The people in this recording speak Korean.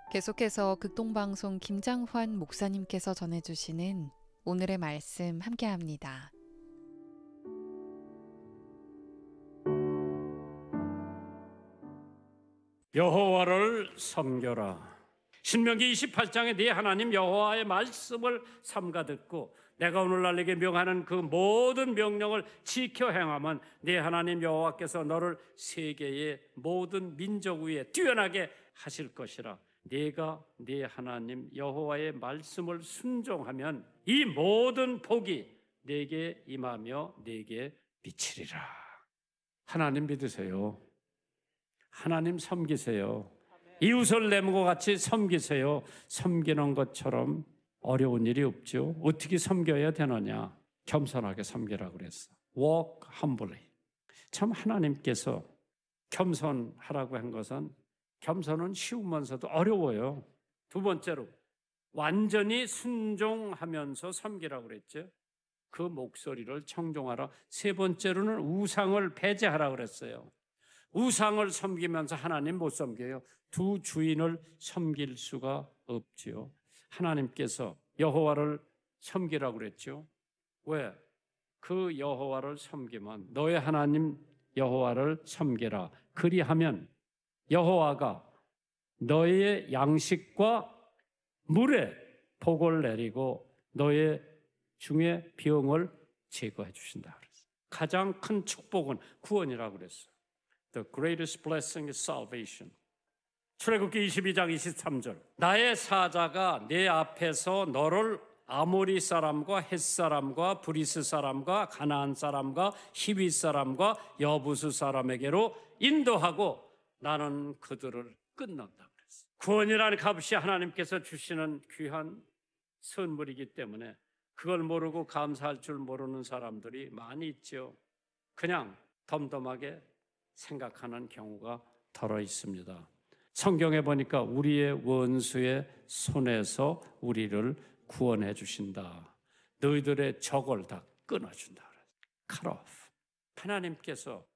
계속해서 극동방송 김장환 목사님께서 전해주시는 오늘의 말씀 함께합니다. 여호와를 섬겨라. 신명기 28장에 네 하나님 여호와의 말씀을 삼가 듣고 내가 오늘날 네게 명하는 그 모든 명령을 지켜 행하면 네 하나님 여호와께서 너를 세계의 모든 민족 위에 뛰어나게 하실 것이라. 네가 네 하나님 여호와의 말씀을 순종하면 이 모든 복이 네게 임하며 네게 미치리라. 하나님 믿으세요. 하나님 섬기세요. 이웃을 내모고 같이 섬기세요. 섬기는 것처럼 어려운 일이 없죠. 어떻게 섬겨야 되느냐? 겸손하게 섬기라고 그랬어. Walk humbly. 참 하나님께서 겸손하라고 한 것은 겸손은 쉬우면서도 어려워요. 두 번째로 완전히 순종하면서 섬기라고 그랬죠. 그 목소리를 청종하라. 세 번째로는 우상을 배제하라고 그랬어요. 우상을 섬기면서 하나님 못 섬겨요. 두 주인을 섬길 수가 없지요. 하나님께서 여호와를 섬기라고 그랬죠. 왜? 그 여호와를 섬기면 너의 하나님 여호와를 섬기라. 그리하면 여호와가 너의 양식과 물에 복을 내리고 너의 중에 병을 제거해 주신다 그랬어요. 가장 큰 축복은 구원이라고 그랬어요. The greatest blessing is salvation. 출애굽기 22장 23절. 나의 사자가 내 앞에서 너를 아모리 사람과 헷 사람과 브리스 사람과 가나안 사람과 히위 사람과 여부스 사람에게로 인도하고 나는 그들을 끊는다 그랬어요. 구원이라는 값이 하나님께서 주시는 귀한 선물이기 때문에 그걸 모르고 감사할 줄 모르는 사람들이 많이 있죠. 그냥 덤덤하게 생각하는 경우가 덜어 있습니다. 성경에 보니까 우리의 원수의 손에서 우리를 구원해 주신다. 너희들의 적을 다 끊어준다. Cut off. 하나님께서